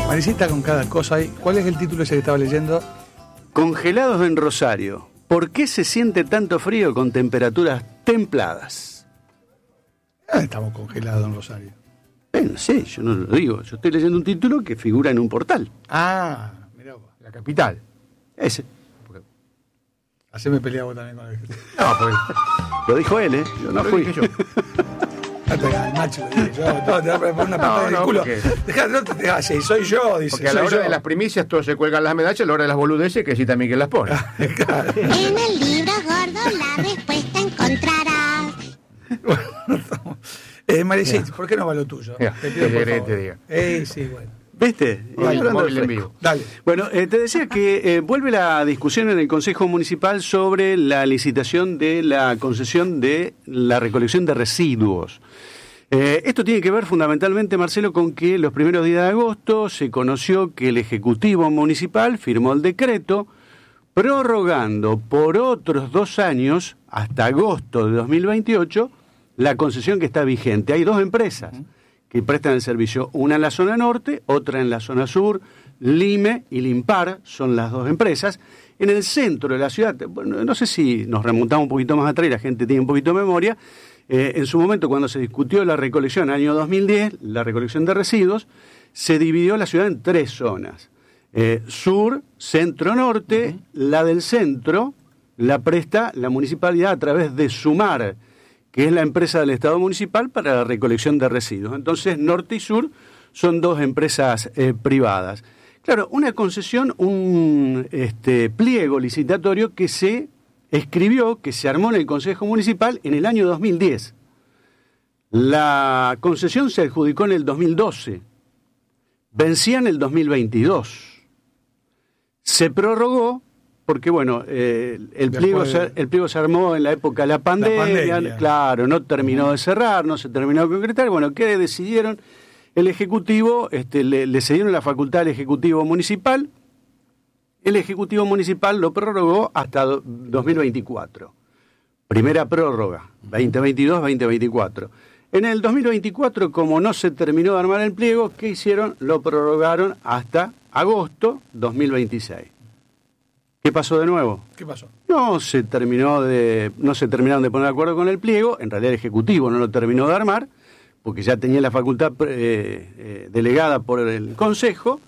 Marisita con cada cosa ahí. ¿Cuál es el título ese que estaba leyendo? Congelados en Rosario. ¿Por qué se siente tanto frío con temperaturas templadas? Estamos congelados en Rosario. No sé, yo no lo digo. Yo estoy leyendo un título que figura en un portal. Ah, mirá vos. La capital. Ese. Haceme pelear vos también con el... No, pues. Lo dijo él, ¿eh? Yo no Lo fui. dije yo. El macho, lo dije yo. No, te voy a poner una patada en el culo. Porque- No te dejas, sí, soy yo, dice. Porque a la soy hora yo. de las primicias todos se cuelgan las medallas, a la hora de las boludeces que sí también que las pone. Claro. En el libro gordo la respuesta encontrarás. Marisita, ¿por qué no va lo tuyo? Ya, Te pido ¿qué por querés favor. te diga? Sí, bueno. ¿Viste? Y Móvil hablando de en fresco. vivo. Dale. Bueno, te decía que vuelve la discusión en el Consejo Municipal sobre la licitación de la concesión de la recolección de residuos. Esto tiene que ver fundamentalmente, Marcelo, con que los primeros días de agosto se conoció que el Ejecutivo Municipal firmó el decreto prorrogando por otros 2 años, hasta agosto de 2028, la concesión que está vigente. Hay 2 empresas que prestan el servicio, una en la zona norte, otra en la zona sur. Lime y Limpar son las 2 empresas. En el centro de la ciudad, bueno, no sé si nos remontamos un poquito más atrás y la gente tiene un poquito de memoria, en su momento cuando se discutió la recolección, en el año 2010, la recolección de residuos, se dividió la ciudad en 3 zonas. Sur, centro, norte. La del centro la presta la municipalidad a través de Sumar, que es la empresa del Estado municipal para la recolección de residuos. Entonces, norte y sur son 2 empresas privadas. Claro, una concesión, un pliego licitatorio que se escribió, que se armó en el Consejo Municipal en el año 2010. La concesión se adjudicó en el 2012. Vencía en el 2022. Se prorrogó porque, bueno, el pliego se armó en la época de la pandemia. Claro, no terminó de cerrar, no se terminó de concretar. Bueno, ¿qué decidieron? El Ejecutivo, le cedieron la facultad al Ejecutivo Municipal. El Ejecutivo Municipal lo prorrogó hasta 2024. Primera prórroga, 2022-2024. En el 2024, como no se terminó de armar el pliego, ¿qué hicieron? Lo prorrogaron hasta agosto 2026. ¿Qué pasó de nuevo? ¿Qué pasó? No se terminaron de poner de acuerdo con el pliego. En realidad el Ejecutivo no lo terminó de armar, porque ya tenía la facultad delegada por el Consejo.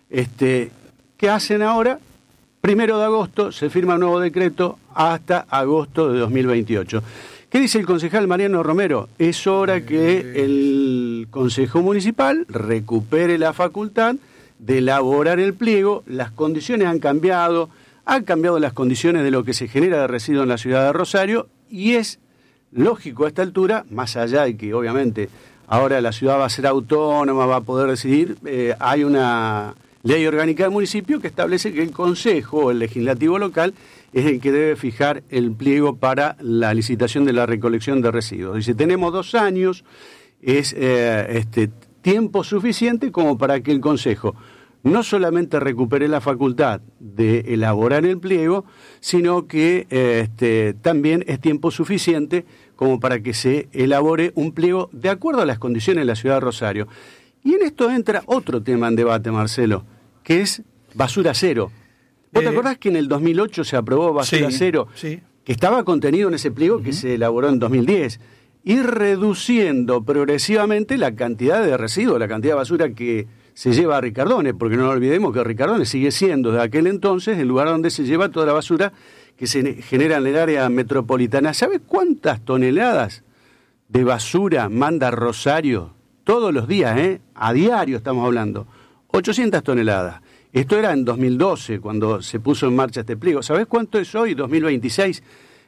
¿Qué hacen ahora? 1 de agosto se firma un nuevo decreto hasta agosto de 2028. ¿Qué dice el concejal Mariano Romero? Es hora que el Consejo Municipal recupere la facultad de elaborar el pliego. Las condiciones han cambiado las condiciones de lo que se genera de residuos en la ciudad de Rosario, y es lógico a esta altura, más allá de que obviamente ahora la ciudad va a ser autónoma, va a poder decidir, hay una ley orgánica del municipio que establece que el consejo o el legislativo local es el que debe fijar el pliego para la licitación de la recolección de residuos. Dice, tenemos 2 años, es tiempo suficiente como para que el consejo no solamente recupere la facultad de elaborar el pliego, sino que también es tiempo suficiente como para que se elabore un pliego de acuerdo a las condiciones de la ciudad de Rosario. Y en esto entra otro tema en debate, Marcelo, que es basura cero. ¿Vos te acordás que en el 2008 se aprobó basura cero? Sí. Que estaba contenido en ese pliego que se elaboró en 2010. Ir reduciendo progresivamente la cantidad de residuos, la cantidad de basura que se lleva a Ricardones, porque no olvidemos que Ricardones sigue siendo desde aquel entonces el lugar donde se lleva toda la basura que se genera en el área metropolitana. ¿Sabes cuántas toneladas de basura manda Rosario todos los días? A diario estamos hablando. 800 toneladas. Esto era en 2012, cuando se puso en marcha este pliego. ¿Sabés cuánto es hoy, 2026,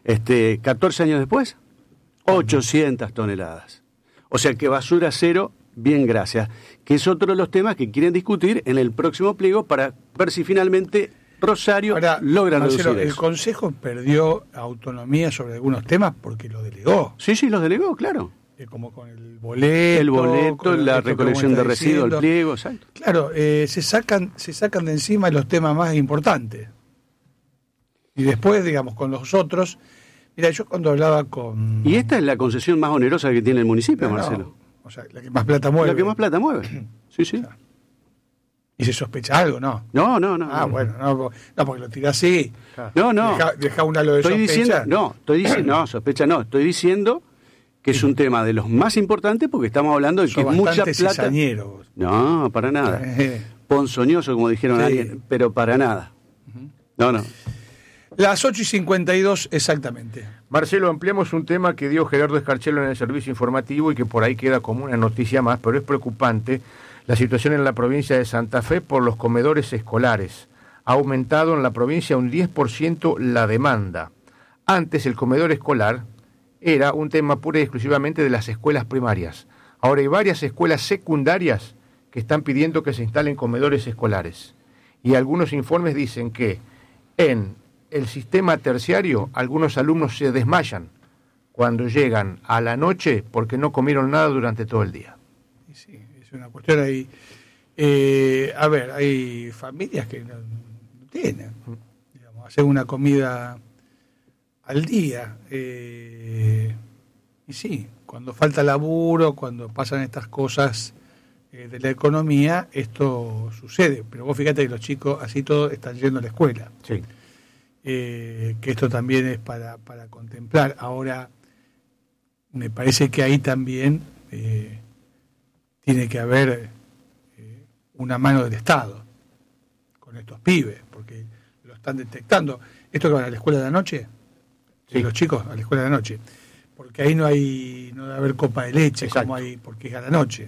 14 años después? 800 toneladas. O sea que basura cero, bien, gracias. Que es otro de los temas que quieren discutir en el próximo pliego para ver si finalmente Rosario logra reducir eso. El Consejo perdió autonomía sobre algunos temas porque lo delegó. Sí, los delegó, claro. Como con el boleto, la recolección de residuos, el pliego, exacto. Claro, se sacan de encima los temas más importantes. Y después, digamos, con los otros... Mira, yo cuando hablaba con... Y esta es la concesión más onerosa que tiene el municipio, Marcelo. O sea, la que más plata mueve. La que más plata mueve, sí. O sea, ¿Y se sospecha algo? No. No. Bueno, no, porque lo tira así. No. Deja un halo de estoy sospecha. Diciendo, sospecha no. Estoy diciendo que es un tema de los más importantes porque estamos hablando de que mucha plata. Cizañero. No, para nada. Ponzoñoso, como dijeron alguien, pero para nada. No. Las 8:52 exactamente. Marcelo, ampliamos un tema que dio Gerardo Escarchelo en el servicio informativo y que por ahí queda como una noticia más, pero es preocupante la situación en la provincia de Santa Fe por los comedores escolares. Ha aumentado en la provincia un 10% la demanda. Antes el comedor escolar era un tema pura y exclusivamente de las escuelas primarias. Ahora hay varias escuelas secundarias que están pidiendo que se instalen comedores escolares. Y algunos informes dicen que en el sistema terciario algunos alumnos se desmayan cuando llegan a la noche porque no comieron nada durante todo el día. Sí, es una cuestión ahí. A ver, hay familias que no tienen, digamos, hacer una comida al día. Y sí, cuando falta laburo, cuando pasan estas cosas de la economía, esto sucede. Pero vos fíjate que los chicos, así todos, están yendo a la escuela. Sí. Que esto también es para contemplar. Ahora, me parece que ahí también tiene que haber una mano del Estado con estos pibes, porque lo están detectando. ¿Esto que van a la escuela de la noche? Sí. Los chicos a la escuela de la noche. Porque ahí no debe haber copa de leche. Exacto. Como hay, porque es a la noche.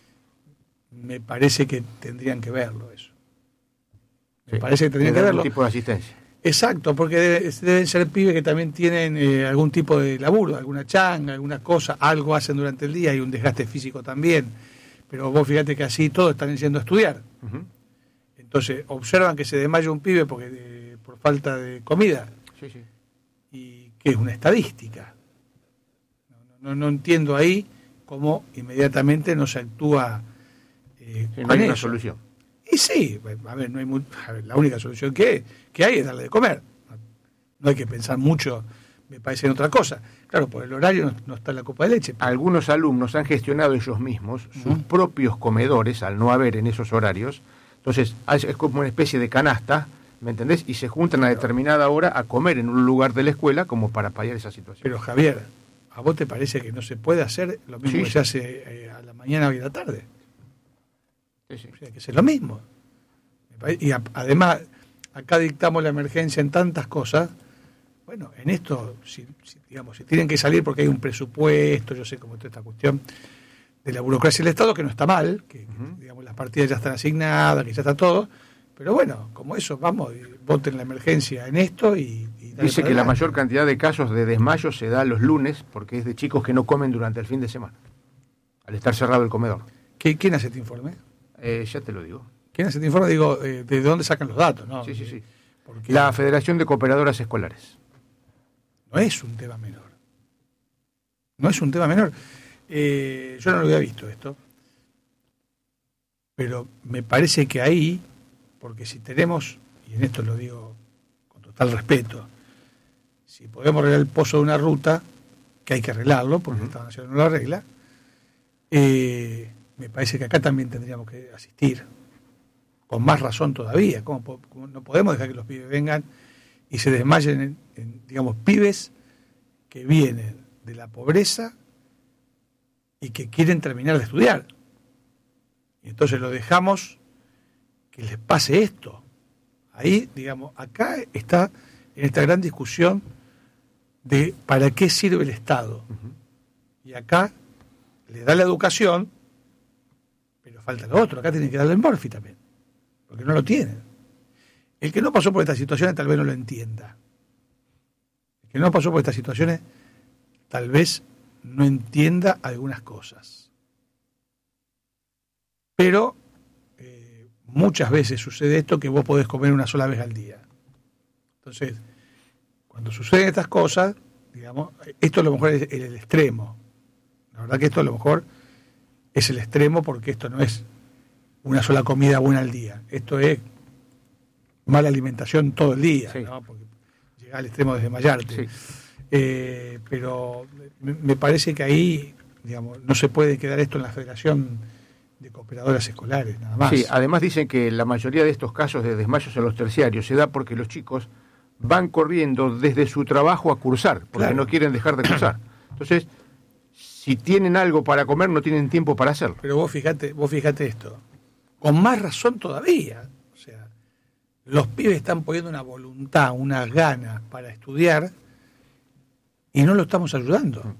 Me parece que tendrían que verlo eso. Me parece que tendrían que verlo. Algún tipo de asistencia. Exacto, porque deben ser pibes que también tienen algún tipo de laburo, alguna changa, alguna cosa, algo hacen durante el día, hay un desgaste físico también. Pero vos fíjate que así todos están yendo a estudiar. Uh-huh. Entonces, observan que se desmaya un pibe por falta de comida. Sí. Y que es una estadística. No entiendo ahí cómo inmediatamente no se actúa no hay una solución. Y sí, a ver, la única solución que hay es darle de comer. No hay que pensar mucho, me parece, en otra cosa. Claro, por el horario no está la copa de leche. Pero... Algunos alumnos han gestionado ellos mismos sus propios comedores, al no haber en esos horarios. Entonces, es como una especie de canasta, ¿me entendés? Y se juntan a determinada hora a comer en un lugar de la escuela como para paliar esa situación. Pero, Javier, ¿a vos te parece que no se puede hacer lo mismo que se hace a la mañana y a la tarde? Sí. O sea, que es lo mismo. Y además, acá dictamos la emergencia en tantas cosas. Bueno, en esto, si tienen que salir porque hay un presupuesto, yo sé cómo está esta cuestión de la burocracia del Estado, que no está mal, que digamos, las partidas ya están asignadas, que ya está todo, pero bueno, como eso, vamos, voten la emergencia en esto y dice que la mayor cantidad de casos de desmayo se da los lunes porque es de chicos que no comen durante el fin de semana, al estar cerrado el comedor. ¿Quién hace este informe? Ya te lo digo. ¿Quién hace este informe? Digo, ¿de dónde sacan los datos? ¿No? Sí. Porque la Federación de Cooperadoras Escolares. No es un tema menor. Yo no lo había visto esto. Pero me parece que ahí, porque si tenemos, y en esto lo digo con total respeto, si podemos arreglar el pozo de una ruta, que hay que arreglarlo, porque el Estado Nacional no lo arregla, me parece que acá también tendríamos que asistir, con más razón todavía. ¿Cómo no podemos dejar que los pibes vengan y se desmayen digamos, pibes que vienen de la pobreza y que quieren terminar de estudiar? Y entonces lo dejamos que les pase esto. Ahí, digamos, acá está en esta gran discusión de para qué sirve el Estado. Y acá le da la educación, pero falta lo otro. Acá tienen que darle el Morphy también, porque no lo tienen. El que no pasó por estas situaciones tal vez no lo entienda. El que no pasó por estas situaciones tal vez no entienda algunas cosas. Pero muchas veces sucede esto, que vos podés comer una sola vez al día. Entonces, cuando suceden estas cosas, digamos, esto a lo mejor es el extremo. La verdad que esto a lo mejor es el extremo, porque esto no es una sola comida buena al día. Esto es mala alimentación todo el día, sí. ¿No? Porque llega al extremo de desmayarte. Sí. Pero me parece que ahí, digamos, no se puede quedar esto en la Federación de cooperadoras escolares, nada más. Sí, además dicen que la mayoría de estos casos de desmayos en los terciarios se da porque los chicos van corriendo desde su trabajo a cursar, porque Claro. no quieren dejar de cursar. Entonces, si tienen algo para comer, no tienen tiempo para hacerlo. Pero vos fíjate esto, con más razón todavía, o sea, los pibes están poniendo una voluntad, unas ganas para estudiar y no lo estamos ayudando.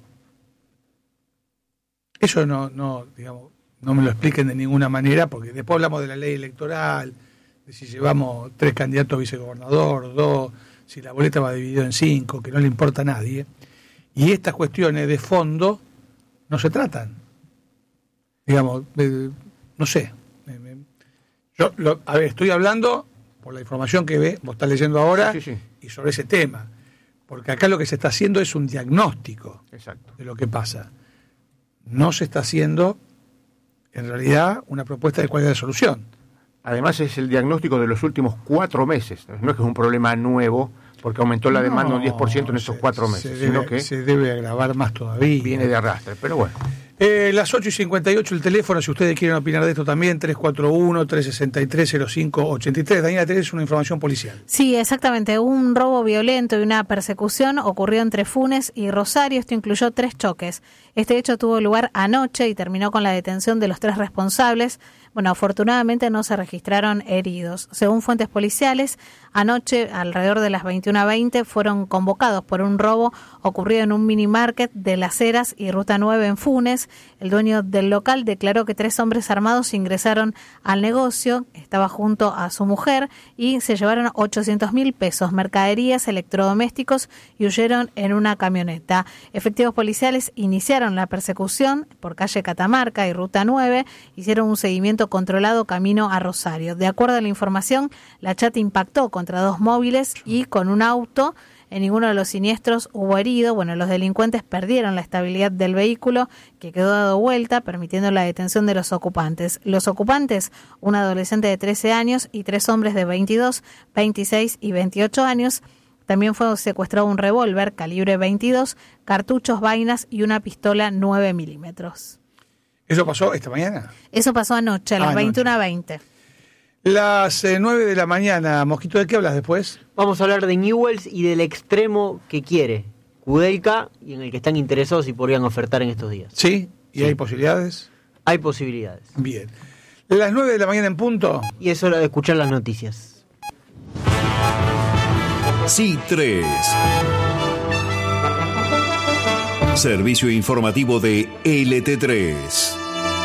Eso no me lo expliquen de ninguna manera, porque después hablamos de la ley electoral, de si llevamos 3 candidatos a vicegobernador, 2, si la boleta va dividida en 5, que no le importa a nadie. Y estas cuestiones de fondo no se tratan. Digamos, no sé. Estoy hablando por la información que vos estás leyendo ahora, Sí. y sobre ese tema. Porque acá lo que se está haciendo es un diagnóstico Exacto. de lo que pasa. No se está haciendo, en realidad, una propuesta de cuál es la solución. Además es el diagnóstico de los últimos 4 meses. No es que es un problema nuevo, porque aumentó la demanda un 10% en estos 4 meses, sino que se debe agravar más todavía. viene de arrastre. Pero bueno, Las 8:58 el teléfono, si ustedes quieren opinar de esto también, 341-363-0583. Daniela, tenés una información policial. Sí, exactamente. Un robo violento y una persecución ocurrió entre Funes y Rosario. Esto incluyó 3 choques. Este hecho tuvo lugar anoche y terminó con la detención de los 3 responsables. Bueno, afortunadamente no se registraron heridos. Según fuentes policiales, anoche, alrededor de las 21:20, fueron convocados por un robo ocurrido en un mini market de Las Heras y Ruta 9 en Funes. El dueño del local declaró que 3 hombres armados ingresaron al negocio, estaba junto a su mujer, y se llevaron 800.000 pesos, mercaderías, electrodomésticos, y huyeron en una camioneta. Efectivos policiales iniciaron la persecución por calle Catamarca y Ruta 9, hicieron un seguimiento controlado camino a Rosario. De acuerdo a la información, la chata impactó contra 2 móviles y con un auto. En ninguno de los siniestros hubo herido. Bueno, los delincuentes perdieron la estabilidad del vehículo, que quedó dado vuelta, permitiendo la detención de los ocupantes. Los ocupantes, un adolescente de 13 años y 3 hombres de 22, 26 y 28 años. También fue secuestrado un revólver calibre 22, cartuchos, vainas y una pistola 9 milímetros. ¿Eso pasó esta mañana? Eso pasó anoche, a las 21:20. Las 9 de la mañana. Mosquito, ¿de qué hablas después? Vamos a hablar de Newell's y del extremo que quiere Kudelka y en el que están interesados y podrían ofertar en estos días. ¿Sí? ¿Y Sí. hay posibilidades? Hay posibilidades. Bien. Las 9 de la mañana en punto. Y es hora de escuchar las noticias. C3. Servicio informativo de LT3.